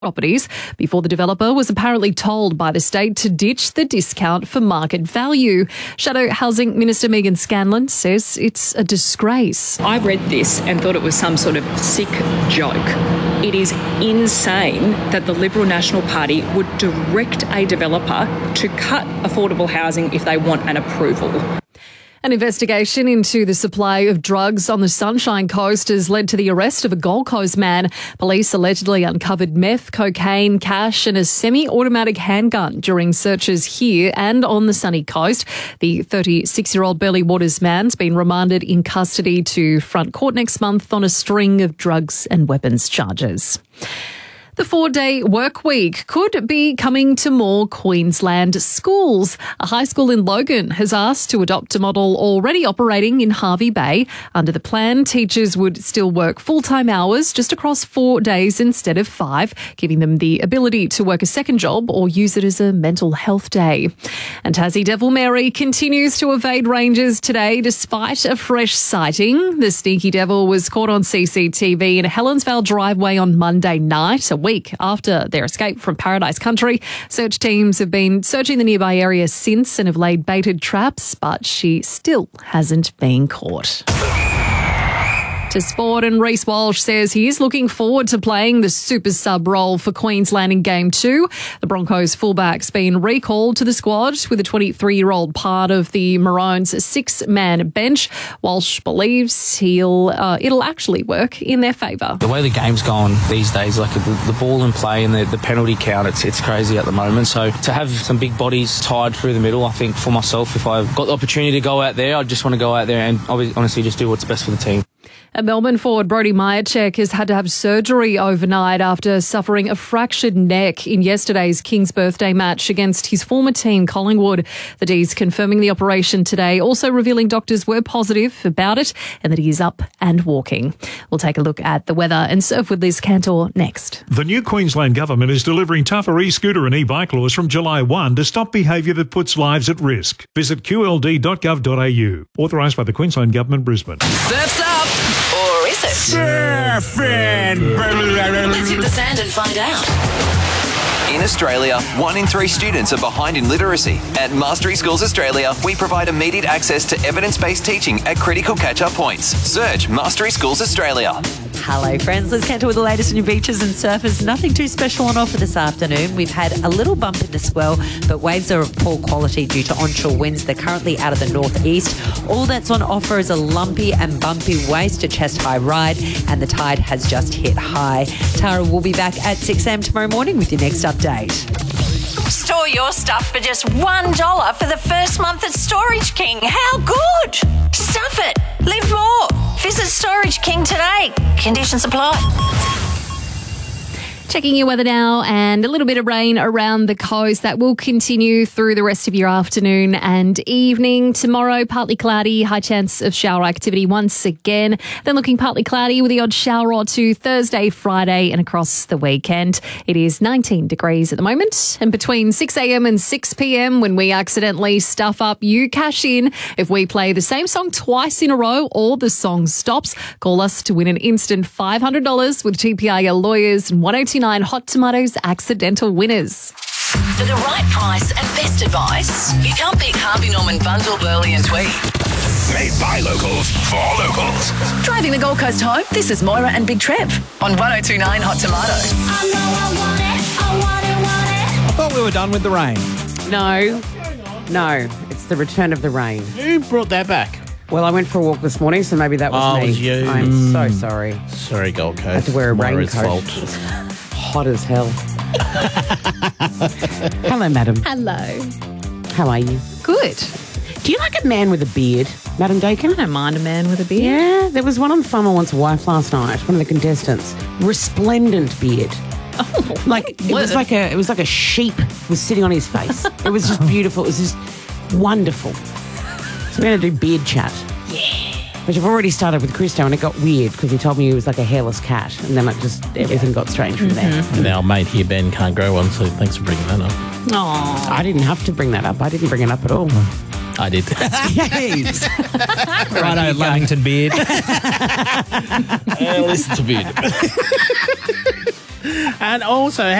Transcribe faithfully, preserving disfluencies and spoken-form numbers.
properties before the developer was apparently told by the state to ditch the discount for market value. Shadow Housing Minister Megan Scanlon says it's a disgrace. I read this and thought it was some sort of sick joke. It is insane that the Liberal National Party would direct a developer to cut affordable housing if they want an approval. An investigation into the supply of drugs on the Sunshine Coast has led to the arrest of a Gold Coast man. Police allegedly uncovered meth, cocaine, cash and a semi-automatic handgun during searches here and on the Sunny Coast. The thirty-six-year-old Burleigh Waters man's been remanded in custody to front court next month on a string of drugs and weapons charges. The four-day work week could be coming to more Queensland schools. A high school in Logan has asked to adopt a model already operating in Hervey Bay. Under the plan, teachers would still work full-time hours just across four days instead of five, giving them the ability to work a second job or use it as a mental health day. And Tassie Devil Mary continues to evade rangers today despite a fresh sighting. The sneaky devil was caught on C C T V in a Helensvale driveway on Monday night, a week after their escape from Paradise Country. Search teams have been searching the nearby area since and have laid baited traps, but she still hasn't been caught. To sport, and Reece Walsh says he is looking forward to playing the super sub role for Queensland in Game two. The Broncos fullback's been recalled to the squad with a twenty-three-year-old part of the Maroons' six-man bench. Walsh believes he'll uh, it'll actually work in their favour. The way the game's gone these days, like the, the ball in play and the, the penalty count, it's, it's crazy at the moment. So to have some big bodies tied through the middle, I think for myself, if I've got the opportunity to go out there, I just want to go out there and honestly just do what's best for the team. A Melbourne forward, Brody Myercheck, has had to have surgery overnight after suffering a fractured neck in yesterday's King's birthday match against his former team, Collingwood. The D's confirming the operation today, also revealing doctors were positive about it and that he is up and walking. We'll take a look at the weather and surf with Liz Cantor next. The new Queensland Government is delivering tougher e-scooter and e-bike laws from July first to stop behaviour that puts lives at risk. Visit q l d dot gov dot a u. Authorised by the Queensland Government, Brisbane. Surf's up! Or is it? Surfing! Let's hit the sand and find out. In Australia, one in three students are behind in literacy. At Mastery Schools Australia, we provide immediate access to evidence-based teaching at critical catch-up points. Search Mastery Schools Australia. Hello friends, Liz Cantor with the latest new beaches and surfers. Nothing too special on offer this afternoon. We've had a little bump in the swell, but waves are of poor quality due to onshore winds. They're currently out of the northeast. All that's on offer is a lumpy and bumpy waist to chest high ride, and the tide has just hit high. Tara will be back at six a m tomorrow morning with your next update. Store your stuff for just one dollar for the first month at Storage King. How good? Stuff it. Live more. Visit Storage King today. Conditions apply. Checking your weather now, and a little bit of rain around the coast. That will continue through the rest of your afternoon and evening. Tomorrow, partly cloudy, high chance of shower activity once again. Then looking partly cloudy with the odd shower or two Thursday, Friday and across the weekend. It is nineteen degrees at the moment. And between six a m and six p m, when we accidentally stuff up, you cash in. If we play the same song twice in a row or the song stops, call us to win an instant five hundred dollars with T P I L Lawyers and one oh two nine Hot Tomatoes accidental winners. For the right price and best advice, you can't beat Harvey Norman Bundle, Burleigh and Tweed. Made by locals, for locals. Driving the Gold Coast home, this is Moira and Big Trev on one oh two nine Hot Tomato. I know I want it, I want it, want it. I thought we were done with the rain. No, no, it's the return of the rain. Who brought that back? Well, I went for a walk this morning, so maybe that was oh, me. It was you. I'm mm. so sorry. Sorry, Gold Coast. I had to wear a Moira's raincoat. fault. Hot as hell. Hello, madam. Hello. How are you? Good. Do you like a man with a beard, Madam Dakin? I don't mind a man with a beard. Yeah, there was one on Farmer Wants a Wife last night, one of the contestants. Resplendent beard. Oh, like it was like a it was like a sheep was sitting on his face. It was just beautiful. It was just wonderful. So we're going to do beard chat. Yeah. Which I've already started with Christo, and it got weird because he told me he was like a hairless cat, and then it just everything yeah. got strange from there. Mm-hmm. And our mate here, Ben, can't grow one, so thanks for bringing that up. Aww. I didn't have to bring that up. I didn't bring it up at all. I did. Yes. Righto, Lavington Beard. uh, listen to Beard. And also,